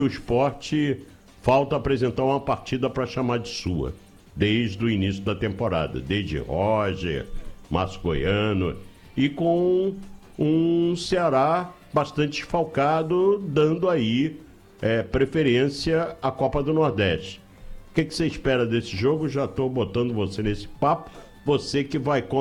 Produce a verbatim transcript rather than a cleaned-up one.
o Sport falta apresentar uma partida para chamar de sua, desde o início da temporada, desde Roger, Márcio Goiano, e com um Ceará bastante desfalcado, dando aí é, preferência à Copa do Nordeste. O que, que você espera desse jogo? Já estou botando você nesse papo, você que vai